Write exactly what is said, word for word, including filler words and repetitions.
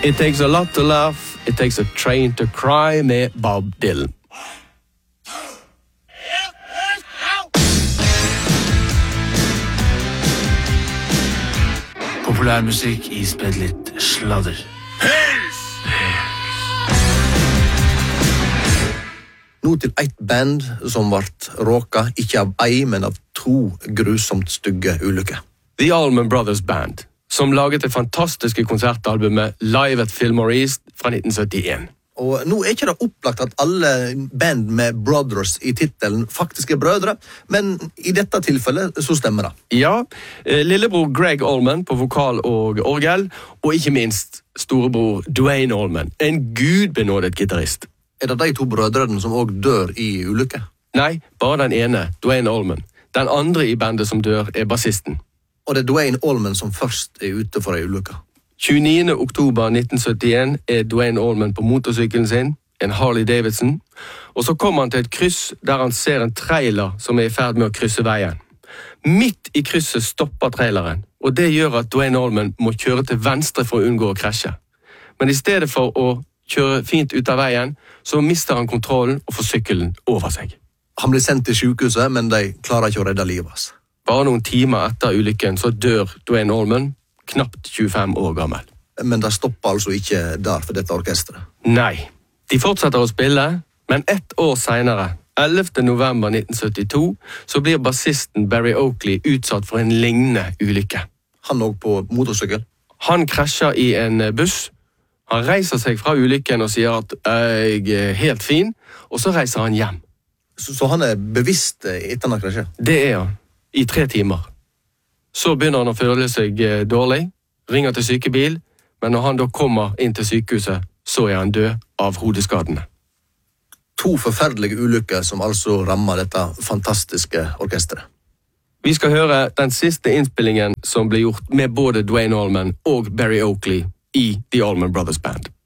It takes a lot to laugh, it takes a train to cry med Bob Dylan. Populærmusikk ispedd litt sladder. Nå til eit band som vart råka, ikke av ei, men av to grusomt stygge ulykker. The Allman Brothers Band, som laget det fantastiske konsertalbumet Live at Fillmore East fra nitten syttien. Og nå er ikke det opplagt at alle band med Brothers i titelen faktisk er brødre, men i dette tilfellet så stemmer det. Ja, lillebror Greg Allman på vokal og orgel, og ikke minst storebror Duane Allman, en gudbenådet gitarist. Er det de to brødrene som også dør i ulykker? Nei, bare den ene, Duane Allman. Den andre i bandet som dør er bassisten. Og det er Duane Allman som først er ute for en ulykke. tjueniende oktober nitten syttien er Duane Allman på motorsykkelen sin, en Harley Davidson, og så kommer han til et kryss der han ser en trailer som er i ferd med å krysse veien. Midt i krysset stopper traileren, og det gjør at Duane Allman må kjøre til venstre for å unngå å krasje. Men i stedet for å kjøre fint ut av veien, så mister han kontrollen og får sykkelen over seg. Han blir sendt til sykehuset, men de klarer ikke å redde livet hans. Bare noen timer etter ulykken så dør Duane Allman, knapt tjuefem år gammel. Men det stopper altså ikke der for dette orkestret. Nei, de fortsetter å spille, men ett år senere, ellevte november nitten syttito, så blir bassisten Barry Oakley utsatt for en lignende ulykke. Han også på motorsykkel? Han krasjer i en buss. Han reiser seg fra ulykken og sier at «jeg er helt fin», og så reiser han hjem. Så, så han er bevisst etter han har krasjet? Det er han, i tre timer. Så begynner han å føle seg dårlig, ringer til sykebil, men når han da kommer inn til sykehuset, så er han død av hodeskadene. To forferdelige ulykker som altså rammer dette fantastiske orkestret. Vi skal høre den siste innspillingen som ble gjort med både Duane Allman og Barry Oakley i The Allman Brothers Band.